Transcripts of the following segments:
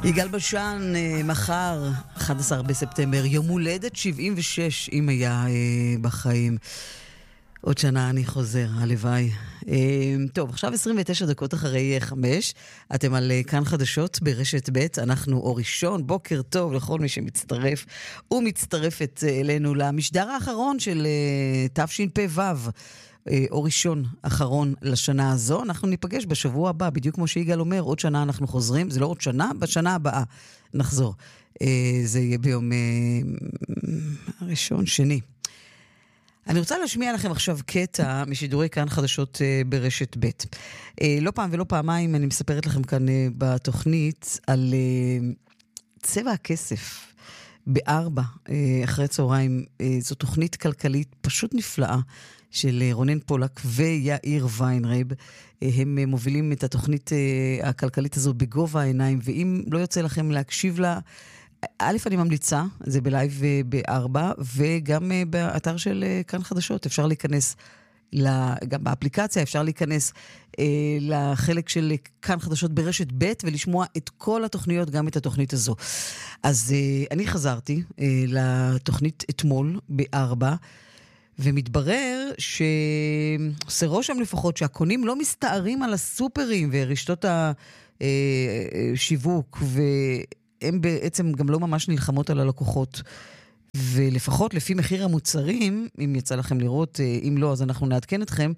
יגאל בשן, מחר, 11 בספטמבר, יום הולדת 76, אם היה בחיים. עוד שנה אני חוזר, הלוואי. טוב, עכשיו 29 דקות אחרי 5, אתם על כאן חדשות ברשת ב', אנחנו אור ראשון, בוקר טוב לכל מי שמצטרף ומצטרפת אלינו למשדר האחרון של תשפ"ו. אור ראשון אחרון לשנה הזו. אנחנו ניפגש בשבוע הבא, בדיוק כמו שיגאל אומר, עוד שנה אנחנו חוזרים, זה לא עוד שנה, בשנה הבאה נחזור. זה יהיה ביום ראשון, שני. אני רוצה להשמיע לכם עכשיו קטע משידורי כאן חדשות ברשת ב'. לא פעם ולא פעמיים אני מספרת לכם כאן בתוכנית על צבע הכסף ב4 אחרי צהריים. זו תוכנית כלכלית פשוט נפלאה של רונן פולק ויאיר ויינרייב. הם מובילים את התוכנית הכלכלית הזו בגובה העיניים, ואם לא יוצא לכם להקשיב לה, א', אני ממליצה, זה בלייב ב4, וגם באתר של כאן חדשות, אפשר להיכנס, גם באפליקציה, אפשר להיכנס לחלק של כאן חדשות ברשת ב' ולשמוע את כל התוכניות, גם את התוכנית הזו. אז אני חזרתי לתוכנית אתמול ב4, ומתברר שעושה רושם לפחות שהקונים לא מסתערים על הסופרים ורשתות השיווק, והם בעצם גם לא ממש נלחמות על הלקוחות. ולפחות לפי מחיר המוצרים, אם יצא לכם לראות, אם לא, אז אנחנו נעדכן אתכם,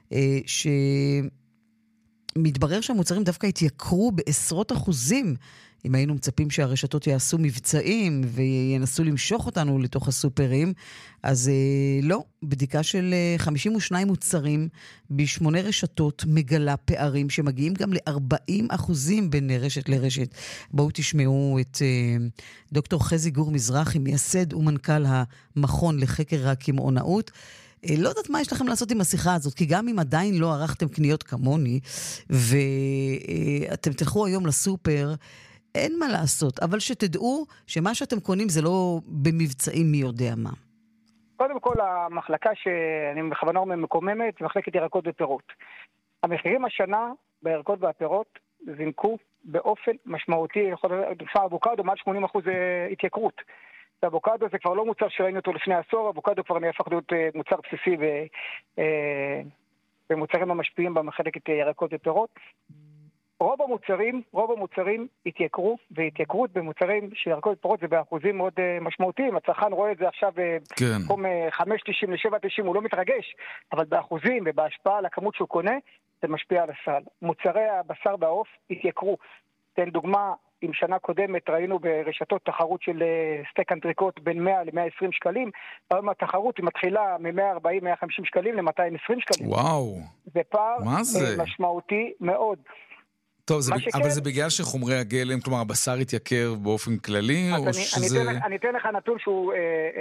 שמתברר שהמוצרים דווקא התייקרו בעשרות אחוזים. אם היינו מצפים שהרשתות יעשו מבצעים וינסו למשוך אותנו לתוך הסופרים, אז לא. בדיקה של 52 מוצרים ב8 רשתות מגלה פערים שמגיעים גם ל40% בין רשת לרשת. בואו תשמעו את דוקטור חזי גור מזרחי, מייסד ומנכ"ל המכון לחקר הקמעונאות. לא יודעת מה יש לכם לעשות עם השיחה הזאת, כי גם אם עדיין לא ערכתם קניות כמוני, ואתם תלכו היום לסופר, אין מה לעשות, אבל שתדעו שמה שאתם קונים זה לא במבצעים מי יודע מה. קודם כל, המחלקה שאני בכוונה אומר מקוממת, זה מחלקת ירקות ופירות. המחירים השנה בירקות והפירות זינקו באופן משמעותי, אבוקדו מעל 80% התייקרות. האבוקדו זה כבר לא מוצר שראינו אותו לפני עשור, אבוקדו כבר נהפך להיות מוצר בסיסי במוצרים המשפיעים במחלקת ירקות ופירות. רוב המוצרים התייקרו, והתייקרות במוצרים של ירקות ופירות זה באחוזים מאוד משמעותיים. הצרכן רואה את זה עכשיו במקום 5.90 ל-7.90, הוא לא מתרגש, אבל באחוזים ובהשפעה על הכמות שהוא קונה, זה משפיע על הסל. מוצרי הבשר והעוף התייקרו. תן דוגמה, עם שנה קודמת ראינו ברשתות תחרות של סטייק אנטריקוט בין 100 ל-120 שקלים, היום התחרות מתחילה מ-140-150 שקלים ל-220 שקלים. וואו. זה פער משמעותי מאוד. טוב, אבל זה בגלל שחומרי הגלם, כלומר הבשר התייקר באופן כללי, או שזה... אני אתן לך נתון שהוא...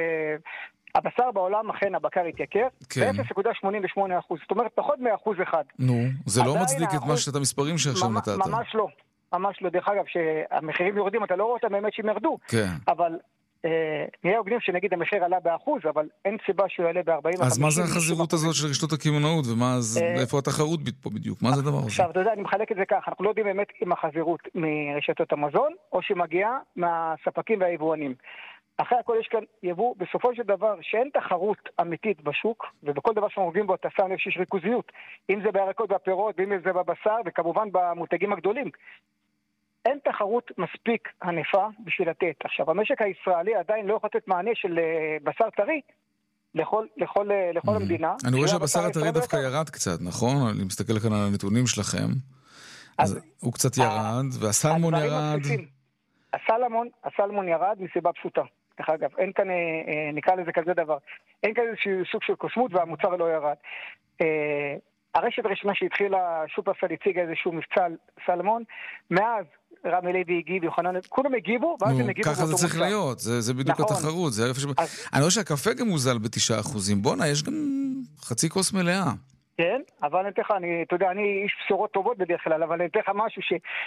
הבשר בעולם אכן הבקר התייקר, ב-0.88%, זאת אומרת פחות מ1%. נו, זה לא מצדיק את המספרים שעכשיו נתת. ממש לא. ממש לא, דרך אגב, שהמחירים יורדים, אתה לא רואה אותם באמת שהם ירדו, אבל נהיה הוגנים שנגיד המחיר עלה ב1%, אבל אין סיבה שהוא יעלה ב40%. אז מה זה החזירות הזאת של רשתות הקמעונאות, ואיפה התחרות פה בדיוק? מה זה הדבר הזה? עכשיו, אתה יודע, אני מחלק את זה ככה, אנחנו לא יודעים באמת אם החזירות מרשתות המזון, או שמגיעה מהספקים והיבואנים. אחרי הכל יש כאן יבוא, בסופו של דבר שאין תחרות אמיתית בשוק, ובכל דבר שאנחנו מובילים בו אתה שם לב שיש ריכוזיות, אם זה בירקות והפירות, ואם זה בבשר, וכמובן במותגים הגדולים. אין תחרות מספיק ענפה בשביל לתת. עכשיו, המשק הישראלי עדיין לא יכול לתת מענה של בשר טרי לכל המדינה. אני רואה שהבשר הטרי דווקא ירד קצת, נכון? אני מסתכל כאן על הנתונים שלכם. אז הוא קצת ירד, והסלמון ירד. הסלמון ירד מסיבה פשוטה. דרך אגב, אין כאן, נקרא לזה כזה דבר, אין כאן איזשהו סוג של קוסמות והמוצר לא ירד. הרשת הראשונה שהתחילה, שופרסל הציגה איזשהו מבצע על סלמון, מאז רמי לוי הגיב, יוחנן, כולם הגיבו, ואז הם הגיבו. ככה זה צריך להיות, זה בדיוק התחרות. אני רואה שהקפה גם מוזל ב9%. בונה, יש גם חצי כוס מלאה. כן, אבל אתה יודע, אני איש בשורות טובות בדרך כלל, אבל אני אתן לך משהו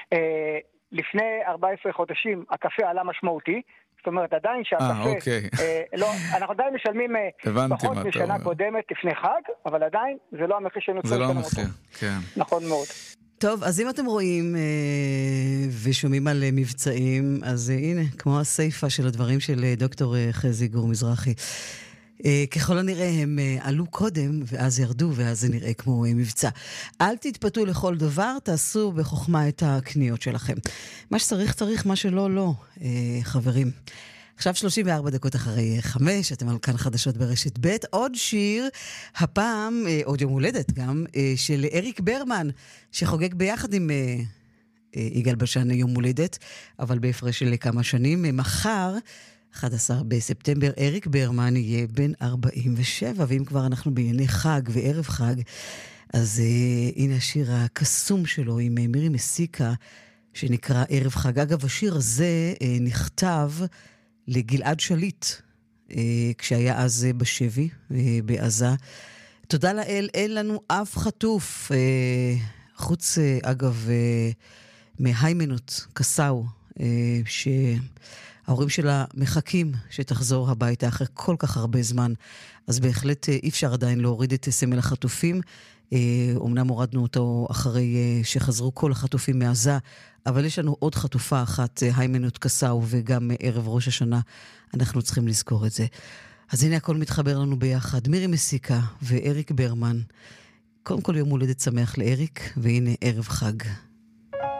שלפני 14 חודשים הקפה עלה משמעותי, זאת אומרת, עדיין שהקפה, אנחנו עדיין משלמים פחות משנה קודמת לפני חג, אבל עדיין זה לא המחיר שנוצר. זה לא המחיר, כן. נכון מאוד. טוב, אז אם אתם רואים ושומעים על מבצעים, אז הנה, כמו הסייפה של הדברים של דוקטור חזי גור מזרחי. ככל הנראה הם עלו קודם, ואז ירדו, ואז זה נראה כמו מבצע. אל תתפתו לכל דבר, תעשו בחוכמה את הקניות שלכם. מה שצריך צריך, מה שלא, לא, חברים. עכשיו 34 דקות אחרי 5, אתם על כאן חדשות ברשת ב'. עוד שיר, הפעם, עוד יום הולדת גם, של אריק ברמן, שחוגג ביחד עם יגאל בשן יום הולדת, אבל בהפרש של כמה שנים. מחר, 11 בספטמבר, אריק ברמן יהיה בן 47, ואם כבר אנחנו בענייני חג וערב חג, אז הנה השיר הקסום שלו עם מירי מסיקה, שנקרא ערב חג. אגב, השיר הזה נכתב לגלעד שליט, כשהיה אז בשבי, בעזה. תודה לאל, אין לנו אף חטוף, חוץ, אגב, מהיימנות, קסאו, שההורים שלה מחכים שתחזור הביתה אחרי כל כך הרבה זמן, אז בהחלט אי אפשר עדיין להוריד את סמל החטופים. אומנם הורדנו אותו אחרי שחזרו כל החטופים מעזה, אבל יש לנו עוד חטופה אחת, היימנות קסאו, וגם ערב ראש השנה אנחנו צריכים לזכור את זה. אז הנה הכל מתחבר לנו ביחד, מירי מסיקה ואריק ברמן. קודם כל יום הולדת שמח לאריק, והנה ערב חג.